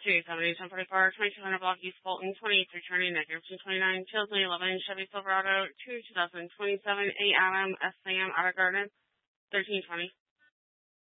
270-1044, 2200 block East Fulton, 28 returning negative 229, Chilsley 11, Chevy Silverado, 2027, A Adam, S Sam, Outer Garden, 1320.